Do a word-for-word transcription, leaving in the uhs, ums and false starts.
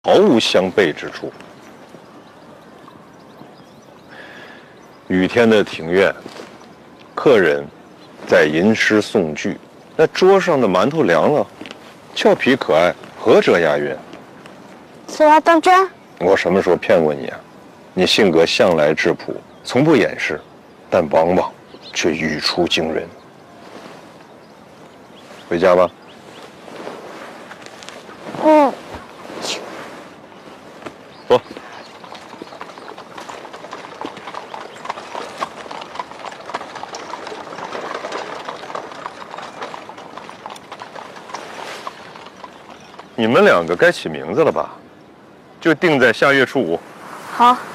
毫无相悖之处。雨天的庭院，客人在吟诗诵句，那桌上的馒头凉了，俏皮可爱，何辙押韵？ 此话当真？ 我什么时候骗过你啊？你性格向来质朴，从不掩饰，但往往却语出惊人。回家吧。 嗯。 走。你们两个该起名字了吧？就定在下月初五。 好。